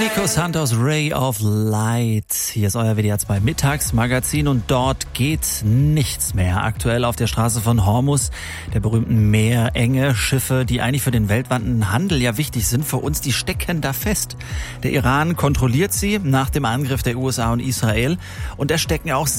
Nico Santos, Ray of Light. Hier ist euer WDR 2 Mittagsmagazin und dort geht nichts mehr. Aktuell auf der Straße von Hormuz, der berühmten Meerenge, Schiffe, die eigentlich für den weltweiten Handel ja wichtig sind, für uns, die stecken da fest. Der Iran kontrolliert sie nach dem Angriff der USA und Israel und da stecken ja auch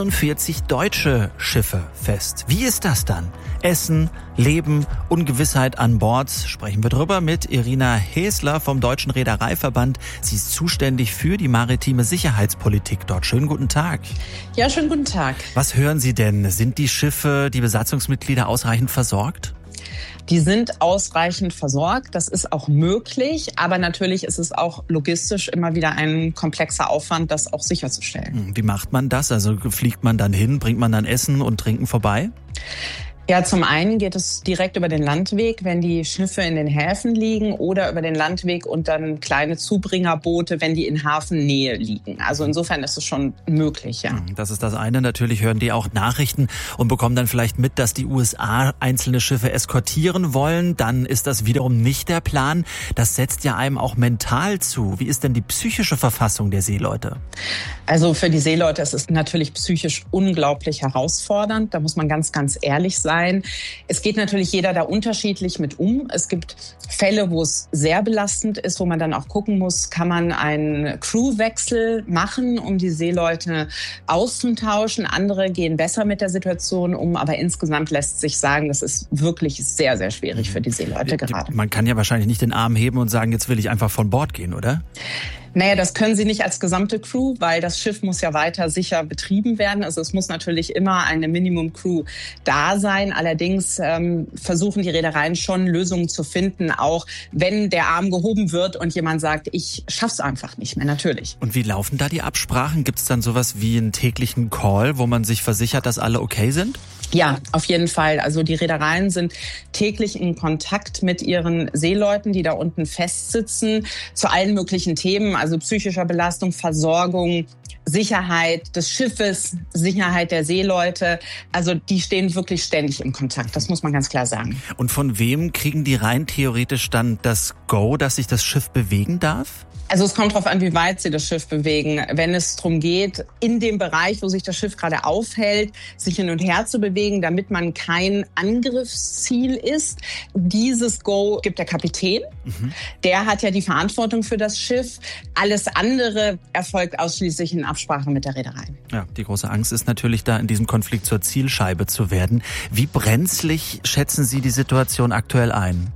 47 deutsche Schiffe fest. Wie ist das dann? Essen, Leben, Ungewissheit an Bord. Sprechen wir drüber mit Irina Hesler vom Deutschen Reedereiverband. Sie ist zuständig für die maritime Sicherheitspolitik dort. Schönen guten Tag. Ja, schönen guten Tag. Was hören Sie denn? Sind die Schiffe, die Besatzungsmitglieder ausreichend versorgt? Die sind ausreichend versorgt. Das ist auch möglich. Aber natürlich ist es auch logistisch immer wieder ein komplexer Aufwand, das auch sicherzustellen. Wie macht man das? Also fliegt man dann hin, bringt man dann Essen und Trinken vorbei? Ja, zum einen geht es direkt über den Landweg, wenn die Schiffe in den Häfen liegen, oder über den Landweg und dann kleine Zubringerboote, wenn die in Hafennähe liegen. Also insofern ist es schon möglich, ja. Das ist das eine. Natürlich hören die auch Nachrichten und bekommen dann vielleicht mit, dass die USA einzelne Schiffe eskortieren wollen. Dann ist das wiederum nicht der Plan. Das setzt ja einem auch mental zu. Wie ist denn die psychische Verfassung der Seeleute? Also für die Seeleute ist es natürlich psychisch unglaublich herausfordernd. Da muss man ganz, ganz ehrlich sein. Es geht natürlich jeder da unterschiedlich mit um. Es gibt Fälle, wo es sehr belastend ist, wo man dann auch gucken muss, kann man einen Crewwechsel machen, um die Seeleute auszutauschen. Andere gehen besser mit der Situation um, aber insgesamt lässt sich sagen, das ist wirklich sehr, sehr schwierig für die Seeleute gerade. Man kann ja wahrscheinlich nicht den Arm heben und sagen, jetzt will ich einfach von Bord gehen, oder? Naja, das können sie nicht als gesamte Crew, weil das Schiff muss ja weiter sicher betrieben werden. Also es muss natürlich immer eine Minimum-Crew da sein. Allerdings versuchen die Reedereien schon Lösungen zu finden, auch wenn der Arm gehoben wird und jemand sagt, ich schaff's einfach nicht mehr, natürlich. Und wie laufen da die Absprachen? Gibt es dann sowas wie einen täglichen Call, wo man sich versichert, dass alle okay sind? Ja, auf jeden Fall. Also die Reedereien sind täglich in Kontakt mit ihren Seeleuten, die da unten festsitzen, zu allen möglichen Themen, also psychischer Belastung, Versorgung, Sicherheit des Schiffes, Sicherheit der Seeleute. Also die stehen wirklich ständig im Kontakt, das muss man ganz klar sagen. Und von wem kriegen die rein theoretisch dann das Go, dass sich das Schiff bewegen darf? Also es kommt darauf an, wie weit sie das Schiff bewegen. Wenn es darum geht, in dem Bereich, wo sich das Schiff gerade aufhält, sich hin und her zu bewegen, damit man kein Angriffsziel ist, dieses Go gibt der Kapitän. Der hat ja die Verantwortung für das Schiff. Alles andere erfolgt ausschließlich in Absprache mit der Reederei. Ja, die große Angst ist natürlich da, in diesem Konflikt zur Zielscheibe zu werden. Wie brenzlig schätzen Sie die Situation aktuell ein?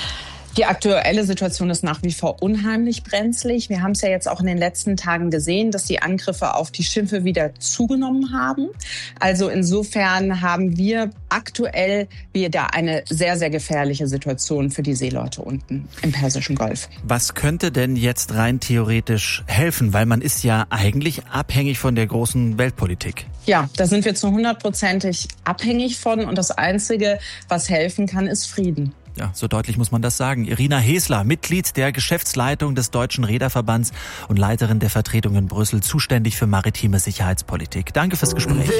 Die aktuelle Situation ist nach wie vor unheimlich brenzlig. Wir haben es ja jetzt auch in den letzten Tagen gesehen, dass die Angriffe auf die Schiffe wieder zugenommen haben. Also insofern haben wir aktuell wieder eine sehr, sehr gefährliche Situation für die Seeleute unten im Persischen Golf. Was könnte denn jetzt rein theoretisch helfen? Weil man ist ja eigentlich abhängig von der großen Weltpolitik. Ja, da sind wir zu 100%ig abhängig von. Und das Einzige, was helfen kann, ist Frieden. Ja, so deutlich muss man das sagen. Irina Hesler, Mitglied der Geschäftsleitung des Deutschen Reederverbands und Leiterin der Vertretung in Brüssel, zuständig für maritime Sicherheitspolitik. Danke fürs Gespräch.